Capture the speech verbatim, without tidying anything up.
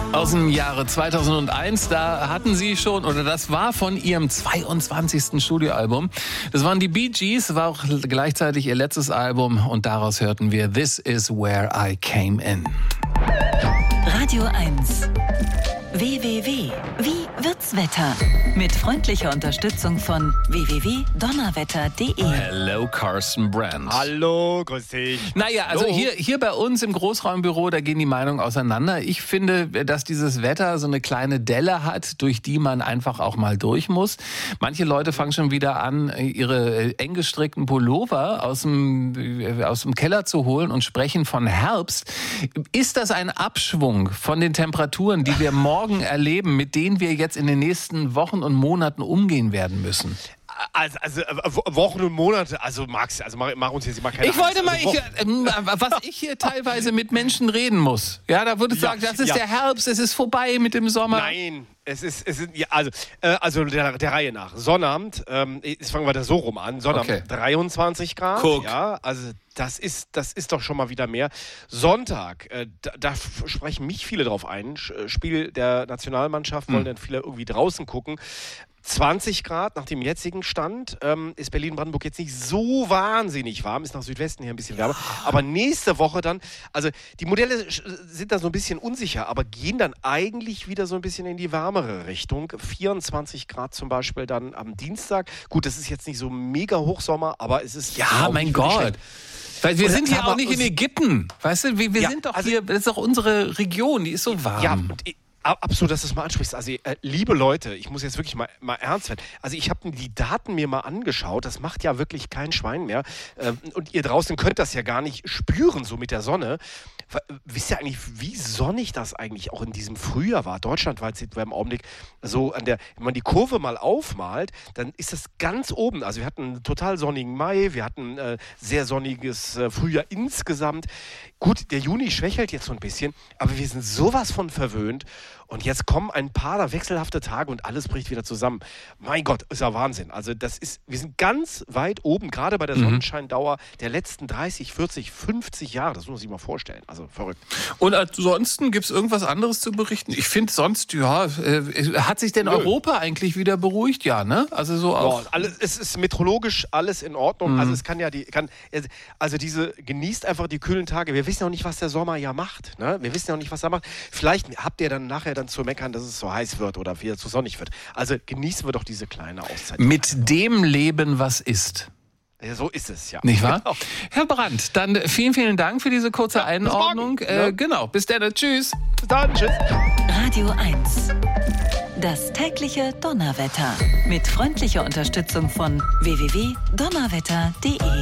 Aus dem Jahre zweitausendeins, da hatten sie schon, oder das war von ihrem zweiundzwanzigsten Studioalbum. Das waren die Bee Gees, war auch gleichzeitig ihr letztes Album und daraus hörten wir This Is Where I Came In. Radio eins. W W W. Wie wird's Wetter? Mit freundlicher Unterstützung von w w w punkt donnerwetter punkt d e. Hello, Carsten Brandt. Hallo, grüß dich. Naja, also Hallo. hier, hier bei uns im Großraumbüro, da gehen die Meinungen auseinander. Ich finde, dass dieses Wetter so eine kleine Delle hat, durch die man einfach auch mal durch muss. Manche Leute fangen schon wieder an, ihre eng gestrickten Pullover aus dem, aus dem Keller zu holen und sprechen von Herbst. Ist das ein Abschwung von den Temperaturen, die wir morgen erleben, mit denen wir jetzt in den nächsten Wochen und Monaten umgehen werden müssen? Also, also äh, Wochen und Monate, also Max, also mach, mach uns jetzt mal keine Ich wollte Angst. mal, Also, ich, äh, was ich hier teilweise mit Menschen reden muss. Ja, da würde ich Ja, sagen, das ist ja. der Herbst, es ist vorbei mit dem Sommer. Nein, es ist, es ist ja, also, äh, also der, der Reihe nach. Sonnabend, ähm, jetzt fangen wir da so rum an. Sonnabend Okay. dreiundzwanzig Grad. Guck. Ja, also das ist, das ist doch schon mal wieder mehr. Sonntag, äh, da, da f- sprechen mich viele drauf ein. Sch- Spiel der Nationalmannschaft, wollen Hm. dann viele irgendwie draußen gucken. zwanzig Grad nach dem jetzigen Stand, ähm, ist Berlin-Brandenburg jetzt nicht so wahnsinnig warm, ist nach Südwesten hier ein bisschen wärmer. Aber nächste Woche dann, also die Modelle sch- sind da so ein bisschen unsicher, aber gehen dann eigentlich wieder so ein bisschen in die wärmere Richtung. vierundzwanzig Grad zum Beispiel dann am Dienstag. Gut, das ist jetzt nicht so mega Hochsommer, aber es ist Ja, auch mein nicht wirklich Gott. schlecht. Weil wir Und sind jetzt hier haben auch wir nicht in uns- Ägypten. Weißt du, wir, wir Ja, sind doch also- hier, das ist doch unsere Region, die ist so warm. Ja, und ich, ab- absolut, dass du es mal ansprichst. Also, äh, liebe Leute, ich muss jetzt wirklich mal, mal ernst werden. Also, ich habe die Daten mir mal angeschaut. Das macht ja wirklich kein Schwein mehr. Ähm, und ihr draußen könnt das ja gar nicht spüren, so mit der Sonne. Wa- Wisst ihr eigentlich, wie sonnig das eigentlich auch in diesem Frühjahr war? Deutschlandweit sind wir im Augenblick so an der, wenn man die Kurve mal aufmalt, dann ist das ganz oben. Also, wir hatten einen total sonnigen Mai, wir hatten äh, sehr sonniges äh, Frühjahr insgesamt. Gut, der Juni schwächelt jetzt so ein bisschen, aber wir sind sowas von verwöhnt. Und jetzt kommen ein paar da wechselhafte Tage und alles bricht wieder zusammen. Mein Gott, ist ja Wahnsinn. Also das ist, wir sind ganz weit oben, gerade bei der Sonnenscheindauer der letzten dreißig, vierzig, fünfzig Jahre. Das muss man sich mal vorstellen. Also verrückt. Und ansonsten gibt es irgendwas anderes zu berichten? Ich finde sonst, ja, äh, hat sich denn Nö. Europa eigentlich wieder beruhigt? Ja, ne? Also so auch. Ja, alles, es ist meteorologisch alles in Ordnung. Mhm. Also es kann ja die, kann, also diese, genießt einfach die kühlen Tage. Wir wissen ja auch nicht, was der Sommer ja macht. Ne? Wir wissen ja auch nicht, was er macht. Vielleicht habt ihr dann nachher dann zu meckern, dass es so heiß wird oder wieder zu sonnig wird. Also genießen wir doch diese kleine Auszeit. Mit dem Leben, was ist. Ja, so ist es, ja. Nicht wahr? Genau. Herr Brandt, dann vielen, vielen Dank für diese kurze Einordnung. morgen, äh, ne? Genau, bis dann. Tschüss. Bis dann, tschüss. Radio eins. Das tägliche Donnerwetter. Mit freundlicher Unterstützung von w w w punkt donnerwetter punkt d e.